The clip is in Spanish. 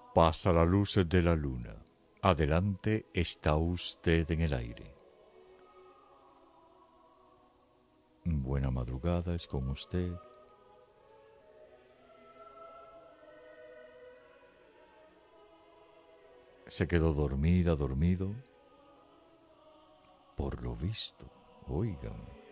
Pasa la luz de la luna. Adelante, está usted en el aire. Buena madrugada, es con usted. Se quedó dormida, dormido. Por lo visto, oigan.